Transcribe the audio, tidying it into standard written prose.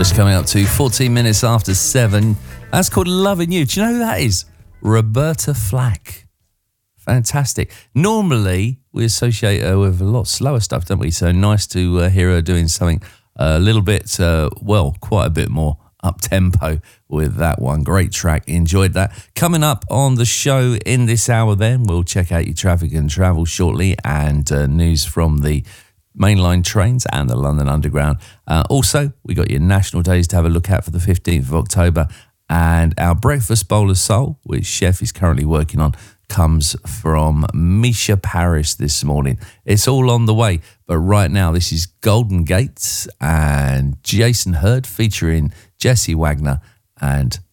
Just coming up to 14 minutes after 7. That's called Loving You. Do you know who that is? Roberta Flack. Fantastic. Normally, we associate her with a lot slower stuff, don't we? So nice to hear her doing something a little bit, quite a bit more up-tempo with that one. Great track. Enjoyed that. Coming up on the show in this hour then, we'll check out your traffic and travel shortly and news from the mainline trains and the London Underground. Also, we got your national days to have a look at for the 15th of October, and our breakfast bowl of soul, which Chef is currently working on, comes from Misha Paris this morning. It's all on the way, but right now this is Golden Gates and Jason Hurd featuring Jesse Wagner and